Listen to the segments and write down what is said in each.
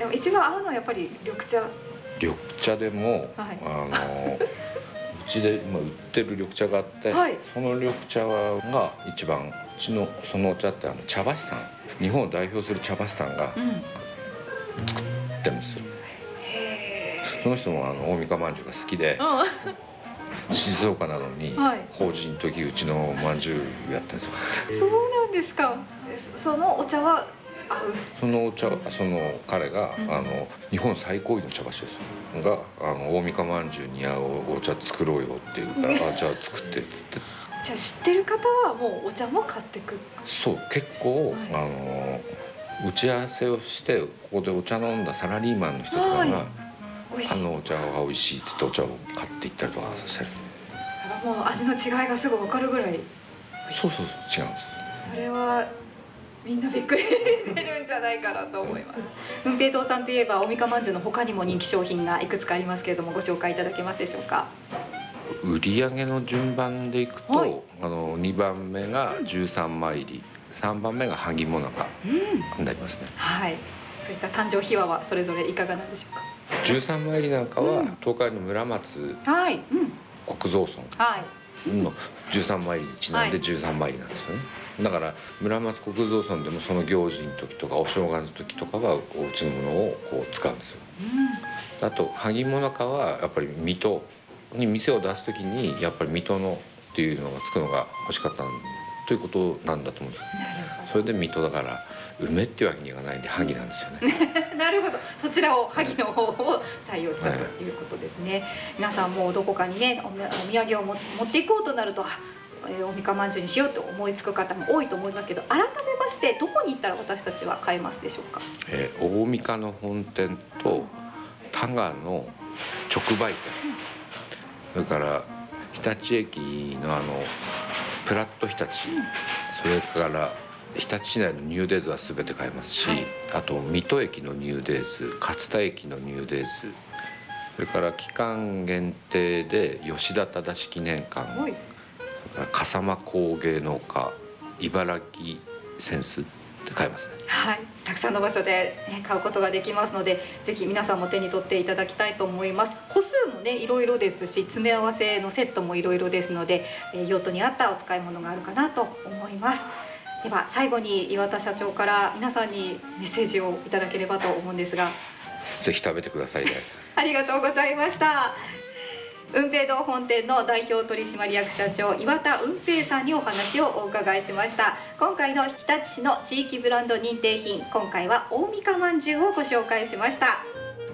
でも一番合うのはやっぱり緑茶。 緑茶でも、 はい、 うちで今売ってる緑茶があって、 はい、 その緑茶が一番、うちのそのお茶って茶橋さん、日本を代表する茶橋さんが作ってるんですよ。その人も大三河まんじゅうが好きで、静岡なのに、法事の時うちのまんじゅうやったんですよ。 そうなんですか。そのお茶はそのお茶、その彼が、日本最高位の茶橋ですが、大三河まんじゅうに合うお茶作ろうよっていうから、じゃあ作ってっつって。 じゃあ知ってる方はもうお茶も買ってく。 そう、結構、打ち合わせをしてここでお茶飲んだサラリーマンの人とかが、お茶が美味しいっつってお茶を買っていったりとかしてる。 もう味の違いがすぐ分かるぐらい。 そう違うんです。 それはみんなびっくりしてるんじゃないかなと思います。文平堂さんといえば大三河まんじゅうの他にも人気商品がいくつかありますけれども、ご紹介いただけますでしょうか。 売上の順番でいくと、2番目が13枚入り、3番目が萩もなかになりますね。 はい。そういった誕生秘話はそれぞれいかがなんでしょうか。 13枚入りなんかは、東海の村松国蔵村の13枚入りにちなんで13枚入りなんですよね。だから村松国蔵村でもその行事の時とかお正月の時とかはうちのものをこう使うんですよ。あと萩もなかはやっぱり水戸に店を出す時にやっぱり水戸のっていうのがつくのが欲しかったということなんだと思うんですよ。それで水戸だから梅っていうわけにはいかないんで萩なんですよね。 なるほど、そちらを萩の方を採用したということですね。皆さんもどこかにねお土産を持っていこうとなると大三河まんじゅうにしようと思いつく方も多いと思いますけど、改めましてどこに行ったら私たちは買えますでしょうか。 大三河の本店と田川の直売店、それから日立駅のプラット日立、それから日立市内のニューデイズは全て買えますし、あと水戸駅のニューデイズ、勝田駅のニューデイズ、それから期間限定で吉田忠記念館、それから笠間工芸農家、茨城センスって買えますね。 はい、たくさんの場所で、買うことができますので、ぜひ皆さんも手に取っていただきたいと思います。個数もねいろいろですし、詰め合わせのセットもいろいろですので、用途に合ったお使い物があるかなと思います。では最後に岩田社長から皆さんにメッセージをいただければと思うんですが。 ぜひ食べてくださいね。 ありがとうございました。運平堂本店の代表取締役社長岩田運平さんにお話をお伺いしました。今回の日立市の地域ブランド認定品、今回は大三河まんじゅうをご紹介しました。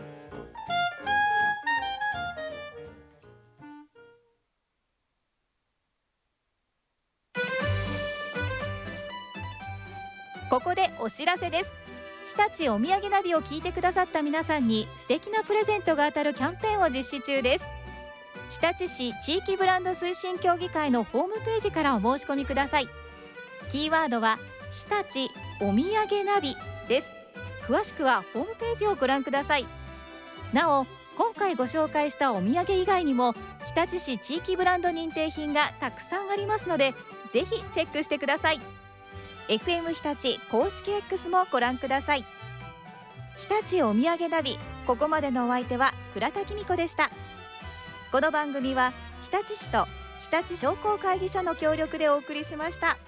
ここでお知らせです。日立お土産ナビを聞いてくださった皆さんに素敵なプレゼントが当たるキャンペーンを実施中です。日立市地域ブランド推進協議会のホームページからお申し込みください。キーワードは日立お土産ナビです。詳しくはホームページをご覧ください。なお、今回ご紹介したお土産以外にも日立市地域ブランド認定品がたくさんありますので、ぜひチェックしてください。FM 日立公式 X もご覧ください。日立お土産ナビ、ここまでのお相手は倉田紀美子でした。この番組は日立市と日立商工会議所の協力でお送りしました。